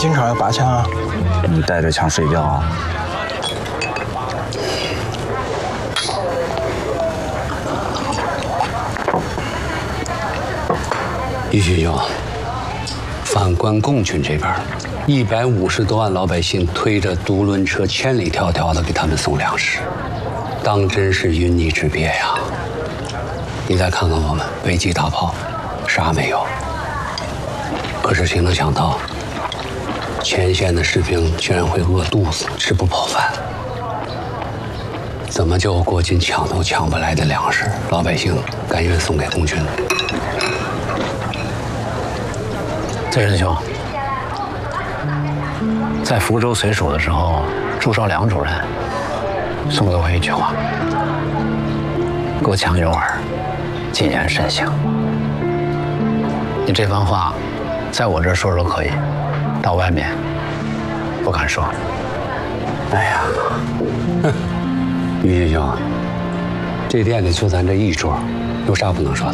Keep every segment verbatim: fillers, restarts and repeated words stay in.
经常要拔枪啊？ 你带着枪睡觉啊？ 于局兄，反观共军这边，一百五十多万老百姓推着独轮车千里迢迢的给他们送粮食，当真是云泥之别呀！你再看看我们，飞机大炮，啥没有。可是谁能想到，前线的士兵居然会饿肚子，吃不饱饭。怎么就国军抢都抢不来的粮食，老百姓甘愿送给共军？ 崔仁兄，在福州随署的时候，朱绍良主任送给我一句话：“国强有耳，谨言慎行。”你这番话，在我这儿说说可以，到外面不敢说。 哎呀，哼，于局兄，这店里就咱这一桌，有啥不能说的？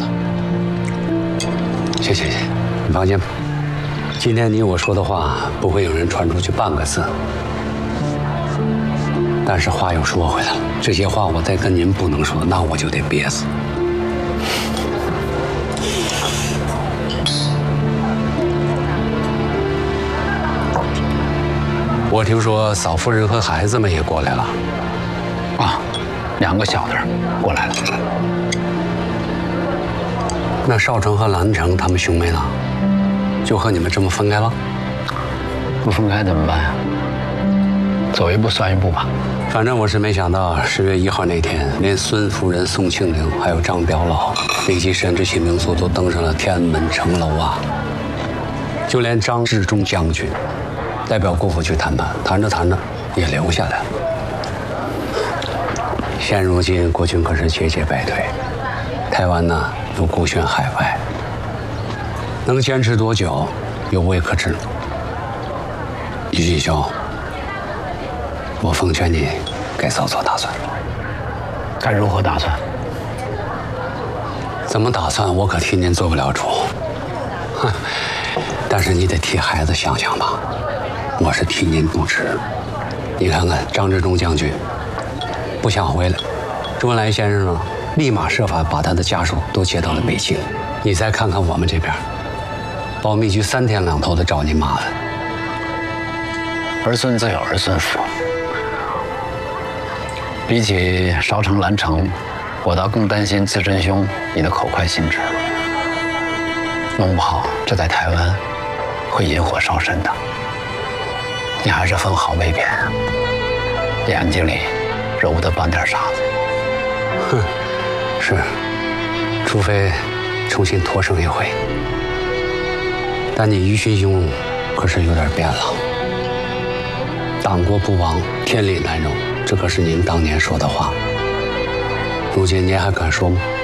行行行，你放心吧。今天你我说的话，不会有人传出去半个字。但是话又说回来了，这些话我再跟您不能说，那我就得憋死。我听说嫂夫人和孩子们也过来了。 啊，两个小的过来了。 那少城和兰城他们兄妹呢？就和你们这么分开了？ 不分开怎么办呀？走一步算一步吧。 反正我是没想到，十月一号那天，连孙夫人、宋庆龄还有张表老以及神之系民宿都登上了天安门城楼啊！就连张治中将军代表国府去谈判，谈着谈着也留下来了。现如今国军可是节节败退，台湾呢又孤悬海外，能坚持多久，有未可知。于继兄，我奉劝你该早做打算。 该如何打算？ 怎么打算，我可替您做不了主。哼，但是你得替孩子想想吧。我是替您不值。你看看张治中将军不想回来，周恩来先生呢，立马设法把他的家属都接到了北京。你再看看我们这边，保密局三天两头的找您麻烦。 儿孙自有儿孙福。比起烧城兰城，我倒更担心自珍兄你的口快心直，弄不好这在台湾会引火烧身的。你还是分毫未变，眼睛里揉得半点沙子。 哼，是，除非重新托生一回。但你于勋兄可是有点变了。党国不亡，天理难容，这可是您当年说的话。如今您还敢说吗？